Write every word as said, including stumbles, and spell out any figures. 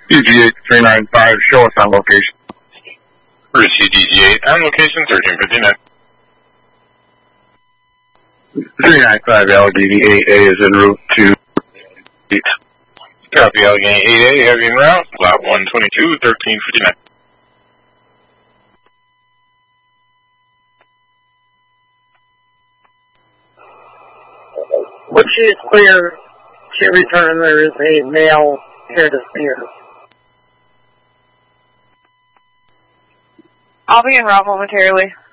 D G eight three nine five, show us on location. Receive D G eight on location, thirteen fifty-nine. three nine five Allegheny eight A is en route to eight. Copy, Allegheny eight A, heavy en route, lot one twenty-two, thirteen fifty-nine. When she is clear, she returned there is a male here to see her. I'll be in route momentarily.